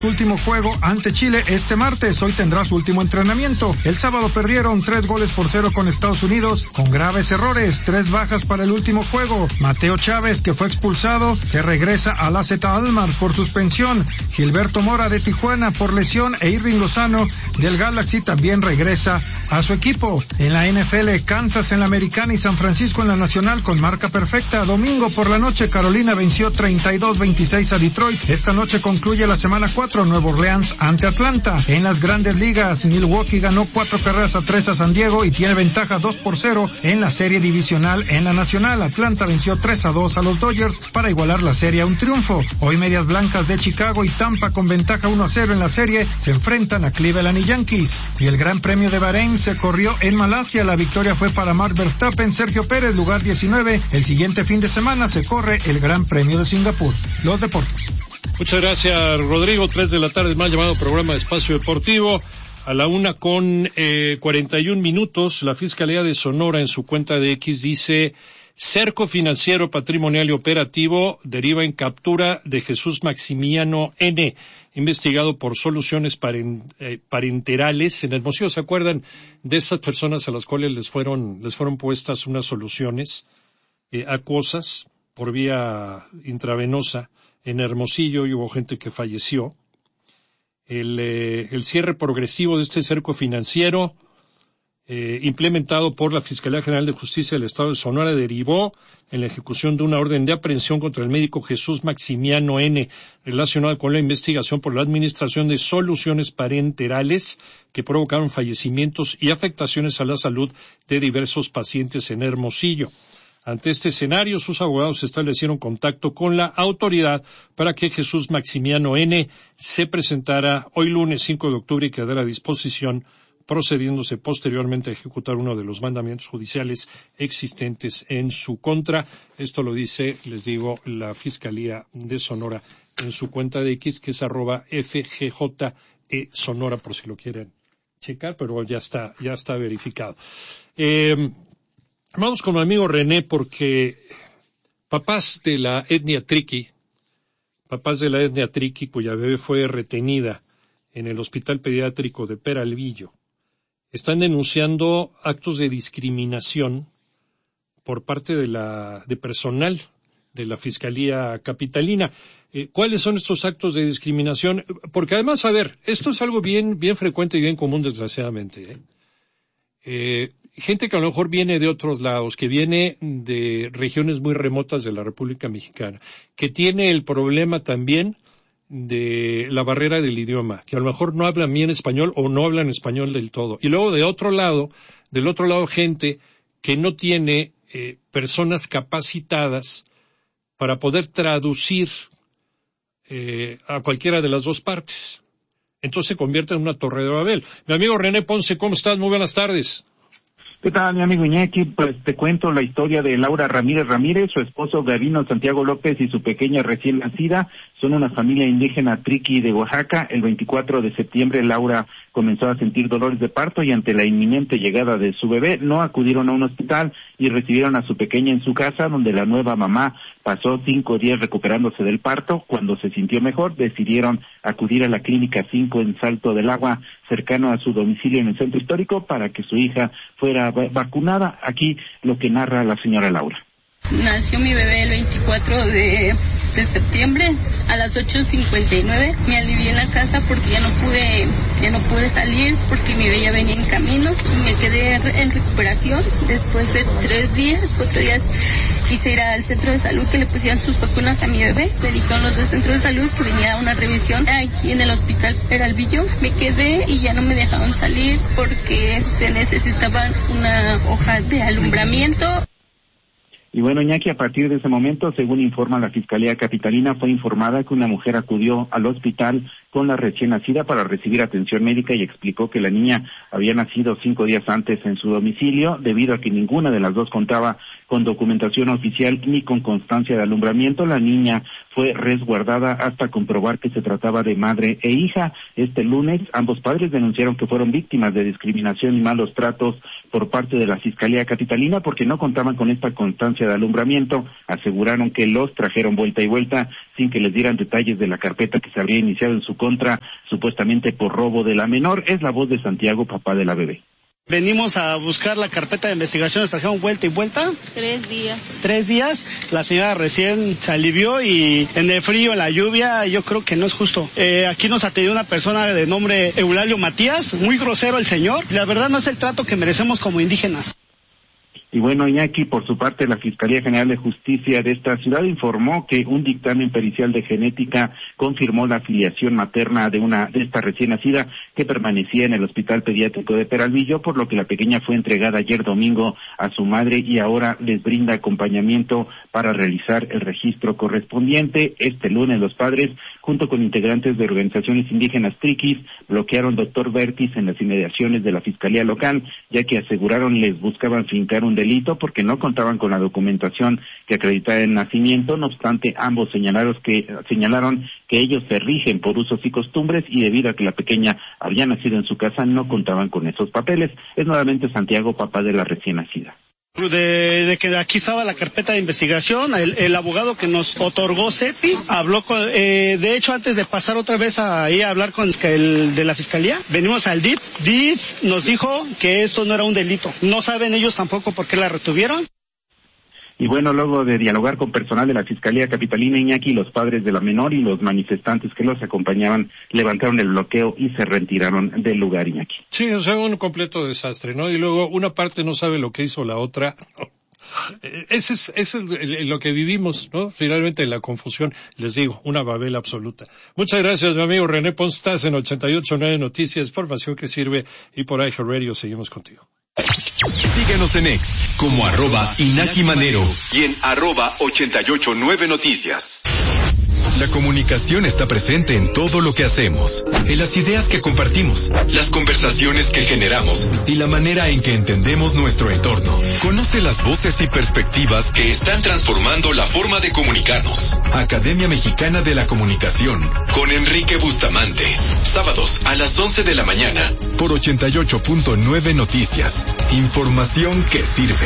Último juego ante Chile este martes. Hoy tendrá su último entrenamiento. El sábado perdieron 3-0 con Estados Unidos con graves errores. 3 bajas para el último juego. Mateo Chávez, que fue expulsado, se regresa al AZ Alkmaar por suspensión. Gilberto Mora de Tijuana por lesión e Irving Lozano del Galaxy también regresa a su equipo. En la NFL, Kansas en la Americana y San Francisco en la Nacional con marca perfecta. Domingo por la noche, Carolina venció 32-26 a Detroit. Esta noche concluye la semana 4. Nueva Orleans ante Atlanta. En las grandes ligas, Milwaukee ganó 4-3 a San Diego y tiene ventaja 2-0 en la serie divisional en la Nacional. Atlanta venció 3-2 a los Dodgers para igualar la serie a un triunfo. Hoy Medias Blancas de Chicago y Tampa con ventaja 1-0 en la serie se enfrentan a Cleveland y Yankees. Y el Gran Premio de Bahrein se corrió en Malasia. La victoria fue para Max Verstappen, Sergio Pérez, lugar 19. El siguiente fin de semana se corre el Gran Premio de Singapur. Los deportes. Muchas gracias, Rodrigo. 3 de la tarde, mal llamado programa de Espacio Deportivo. A la 1:41, la Fiscalía de Sonora en su cuenta de X dice: cerco financiero, patrimonial y operativo deriva en captura de Jesús Maximiano N., investigado por soluciones parenterales en Hermosillo. ¿Se acuerdan de esas personas a las cuales les fueron puestas unas soluciones acuosas por vía intravenosa en Hermosillo, y hubo gente que falleció? El cierre progresivo de este cerco financiero implementado por la Fiscalía General de Justicia del Estado de Sonora derivó en la ejecución de una orden de aprehensión contra el médico Jesús Maximiano N., relacionado con la investigación por la administración de soluciones parenterales que provocaron fallecimientos y afectaciones a la salud de diversos pacientes en Hermosillo. Ante este escenario, sus abogados establecieron contacto con la autoridad para que Jesús Maximiano N. se presentara hoy lunes 5 de octubre y quedara a disposición, procediéndose posteriormente a ejecutar uno de los mandamientos judiciales existentes en su contra. Esto lo dice, les digo, la Fiscalía de Sonora en su cuenta de X, que es @FGJE Sonora, por si lo quieren checar, pero ya está verificado. Vamos con mi amigo René, porque papás de la etnia triqui, cuya bebé fue retenida en el Hospital Pediátrico de Peralvillo, están denunciando actos de discriminación por parte de personal de la Fiscalía Capitalina. ¿Cuáles son estos actos de discriminación? Porque además, esto es algo bien frecuente y bien común, desgraciadamente, gente que a lo mejor viene de otros lados, que viene de regiones muy remotas de la República Mexicana, que tiene el problema también de la barrera del idioma, que a lo mejor no hablan bien español o no hablan español del todo. Y luego del otro lado, gente que no tiene personas capacitadas para poder traducir a cualquiera de las dos partes. Entonces se convierte en una torre de Babel. Mi amigo René Ponce, ¿cómo estás? Muy buenas tardes. ¿Qué tal, mi amigo Iñaki? Pues te cuento la historia de Laura Ramírez, su esposo Gavino Santiago López y su pequeña recién nacida. Son una familia indígena triqui de Oaxaca. El 24 de septiembre Laura comenzó a sentir dolores de parto y ante la inminente llegada de su bebé no acudieron a un hospital y recibieron a su pequeña en su casa, donde la nueva mamá pasó 5 días recuperándose del parto. Cuando se sintió mejor, decidieron acudir a la Clínica 5 en Salto del Agua, cercano a su domicilio en el centro histórico, para que su hija fuera vacunada. Aquí lo que narra la señora Laura. Nació mi bebé el 24 de septiembre a las 8:59. Me alivié en la casa porque ya no pude salir porque mi bebé ya venía en camino. Me quedé en recuperación. Después de 4 días quise ir al centro de salud que le pusieran sus vacunas a mi bebé. Me dijeron los del centro de salud que venía a una revisión aquí en el hospital Peralvillo. Me quedé y ya no me dejaron salir porque se necesitaban una hoja de alumbramiento. Y bueno, Iñaki, a partir de ese momento, según informa la Fiscalía Capitalina, fue informada que una mujer acudió al hospital con la recién nacida para recibir atención médica y explicó que la niña había nacido 5 días antes en su domicilio, debido a que ninguna de las dos contaba con documentación oficial ni con constancia de alumbramiento. La niña fue resguardada hasta comprobar que se trataba de madre e hija. Este lunes, ambos padres denunciaron que fueron víctimas de discriminación y malos tratos por parte de la Fiscalía Capitalina porque no contaban con esta constancia ausencia de alumbramiento. Aseguraron que los trajeron vuelta y vuelta sin que les dieran detalles de la carpeta que se habría iniciado en su contra, supuestamente por robo de la menor. Es la voz de Santiago, papá de la bebé. Venimos a buscar la carpeta de investigación, nos trajeron vuelta y vuelta. 3 días. 3 días, la señora recién se alivió y en el frío, en la lluvia, yo creo que no es justo. Aquí nos atendió una persona de nombre Eulalio Matías, muy grosero el señor. La verdad no es el trato que merecemos como indígenas. Y bueno, Iñaki, por su parte, la Fiscalía General de Justicia de esta ciudad informó que un dictamen pericial de genética confirmó la filiación materna de esta recién nacida que permanecía en el Hospital Pediátrico de Peralvillo, por lo que la pequeña fue entregada ayer domingo a su madre y ahora les brinda acompañamiento para realizar el registro correspondiente. Este lunes los padres, junto con integrantes de organizaciones indígenas triquis, bloquearon Dr. Vertis en las inmediaciones de la Fiscalía local, ya que aseguraron les buscaban fincar un delito porque no contaban con la documentación que acreditaba el nacimiento. No obstante, ambos señalaron que ellos se rigen por usos y costumbres y debido a que la pequeña había nacido en su casa no contaban con esos papeles. Es nuevamente Santiago, papá de la recién nacida. De que aquí estaba la carpeta de investigación, el abogado que nos otorgó CEPI habló con, de hecho antes de pasar otra vez ahí a hablar con el de la fiscalía, venimos al DIF nos dijo que esto no era un delito, no saben ellos tampoco por qué la retuvieron. Y bueno, luego de dialogar con personal de la Fiscalía Capitalina, Iñaki, los padres de la menor y los manifestantes que los acompañaban levantaron el bloqueo y se retiraron del lugar, Iñaki. Sí, o sea, un completo desastre, ¿no? Y luego una parte no sabe lo que hizo la otra. Ese es lo que vivimos, ¿no? Finalmente en la confusión, les digo, una babel absoluta. Muchas gracias, mi amigo René Ponstas en 88.9 Noticias, información que sirve, y por iHeart Radio seguimos contigo. Síguenos en X como @Inaki Manero y en @889 Noticias. La comunicación está presente en todo lo que hacemos, en las ideas que compartimos, las conversaciones que generamos y la manera en que entendemos nuestro entorno. Conoce las voces y perspectivas que están transformando la forma de comunicarnos. Academia Mexicana de la Comunicación con Enrique Bustamante. Sábados a las 11 de la mañana por 88.9 Noticias. Información que sirve.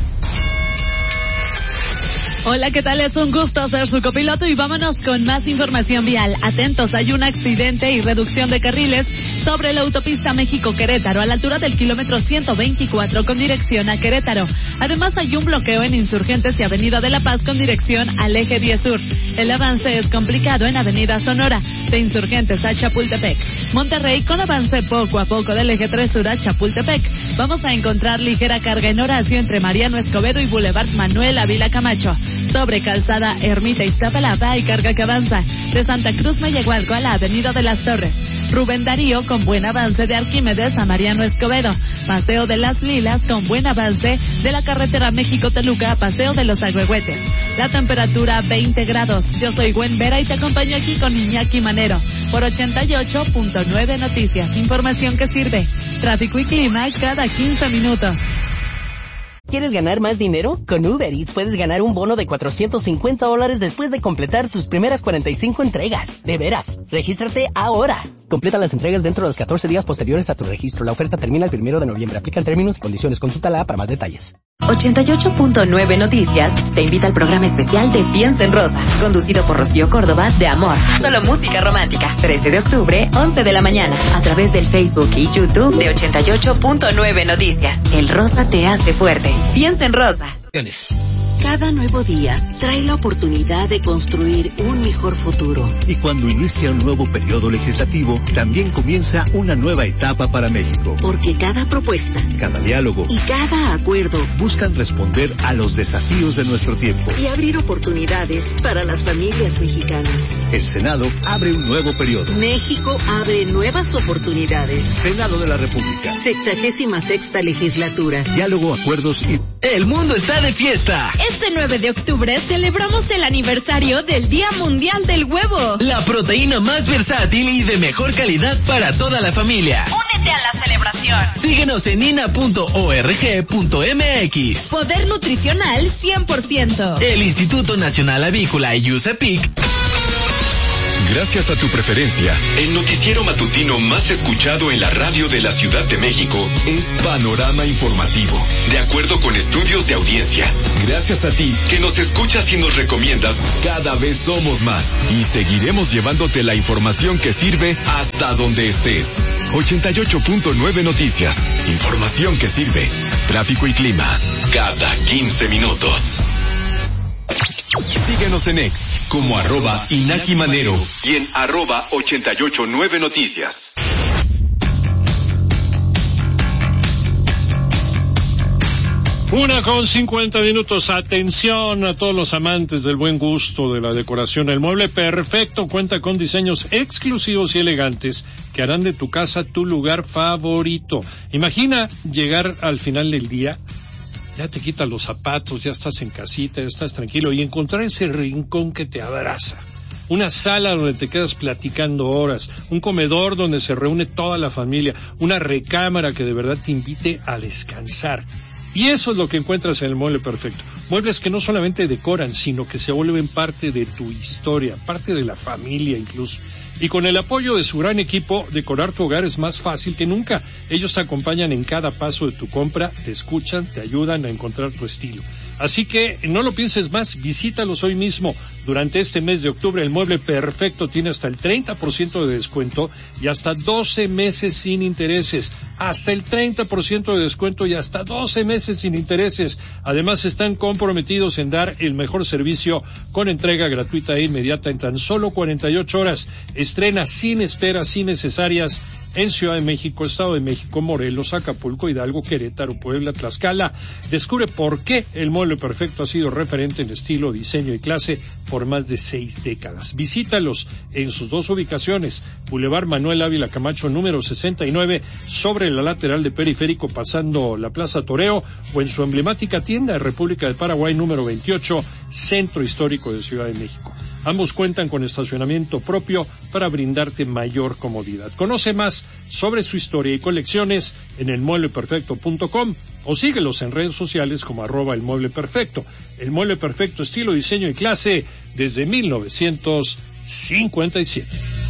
Hola, ¿qué tal? Es un gusto ser su copiloto y vámonos con más información vial. Atentos, hay un accidente y reducción de carriles sobre la autopista México-Querétaro a la altura del kilómetro 124 con dirección a Querétaro. Además hay un bloqueo en Insurgentes y Avenida de la Paz con dirección al eje 10 Sur. El avance es complicado en Avenida Sonora, de Insurgentes a Chapultepec. Monterrey con avance poco a poco del eje 3 Sur a Chapultepec. Vamos a encontrar ligera carga en Horacio entre Mariano Escobedo y Boulevard Manuel Ávila Camacho. Sobre Calzada Ermita Iztapalapa hay carga que avanza de Santa Cruz Mayagualco a la Avenida de las Torres. Rubén Darío con buen avance de Arquímedes a Mariano Escobedo. Paseo de las Lilas con buen avance de la carretera México-Toluca a Paseo de los Agüehuetes. La temperatura 20 grados. Yo soy Gwen Vera y te acompaño aquí con Iñaki Manero por 88.9 Noticias. Información que sirve. Tráfico y clima cada 15 minutos. ¿Quieres ganar más dinero? Con Uber Eats puedes ganar un bono de $450 después de completar tus primeras 45 entregas. De veras, regístrate ahora. Completa las entregas dentro de los 14 días posteriores a tu registro. La oferta termina el 1 de noviembre. Aplican términos y condiciones. Consúltala para más detalles. 88.9 Noticias te invita al programa especial de Piensa en Rosa, conducido por Rocío Córdoba de Amor. Solo música romántica. 13 de octubre, 11 de la mañana, a través del Facebook y YouTube de 88.9 Noticias. El rosa te hace fuerte. Piensa en Rosa. Cada nuevo día trae la oportunidad de construir un mejor futuro. Y cuando inicia un nuevo periodo legislativo, también comienza una nueva etapa para México. Porque cada propuesta, cada diálogo y cada acuerdo buscan responder a los desafíos de nuestro tiempo y abrir oportunidades para las familias mexicanas. El Senado abre un nuevo periodo. México abre nuevas oportunidades. Senado de la República. 66ª legislatura. Diálogo, acuerdos y... El mundo está de fiesta. Este 9 de octubre celebramos el aniversario del Día Mundial del Huevo. La proteína más versátil y de mejor calidad para toda la familia. Únete a la celebración. Síguenos en ina.org.mx. Poder nutricional 100%. El Instituto Nacional Avícola y USAPIC Gracias a tu preferencia, el noticiero matutino más escuchado en la radio de la Ciudad de México es Panorama Informativo, de acuerdo con estudios de audiencia. Gracias a ti, que nos escuchas y nos recomiendas, cada vez somos más y seguiremos llevándote la información que sirve hasta donde estés. 88.9 Noticias, información que sirve. Tráfico y clima, cada 15 minutos. Síguenos en X como @Inaki Manero y en @889 Noticias. Una con 50 minutos. Atención a todos los amantes del buen gusto, de la decoración. El Mueble Perfecto cuenta con diseños exclusivos y elegantes que harán de tu casa tu lugar favorito. Imagina llegar al final del día, ya te quitas los zapatos, ya estás en casita, ya estás tranquilo y encontrar ese rincón que te abraza. Una sala donde te quedas platicando horas, un comedor donde se reúne toda la familia, una recámara que de verdad te invite a descansar. Y eso es lo que encuentras en el Mueble Perfecto. Muebles que no solamente decoran, sino que se vuelven parte de tu historia, parte de la familia incluso. Y con el apoyo de su gran equipo, decorar tu hogar es más fácil que nunca. Ellos te acompañan en cada paso de tu compra, te escuchan, te ayudan a encontrar tu estilo. Así que no lo pienses más, visítalos hoy mismo. Durante este mes de octubre, el Mueble Perfecto tiene hasta el 30% de descuento y hasta 12 meses sin intereses. Hasta el 30% de descuento y hasta 12 meses sin intereses. Además, están comprometidos en dar el mejor servicio con entrega gratuita e inmediata en tan solo 48 horas. Estrena sin esperas innecesarias en Ciudad de México, Estado de México, Morelos, Acapulco, Hidalgo, Querétaro, Puebla, Tlaxcala. Descubre por qué el Mueble Perfecto ha sido referente en estilo, diseño y clase por más de 6 décadas. Visítalos en sus dos ubicaciones, Boulevard Manuel Ávila Camacho, número 69, sobre la lateral de Periférico, pasando la Plaza Toreo, o en su emblemática tienda de República del Paraguay, número 28, Centro Histórico de Ciudad de México. Ambos cuentan con estacionamiento propio para brindarte mayor comodidad. Conoce más sobre su historia y colecciones en elmuebleperfecto.com o síguelos en redes sociales como @elmuebleperfecto. El Mueble Perfecto, estilo, diseño y clase desde 1957.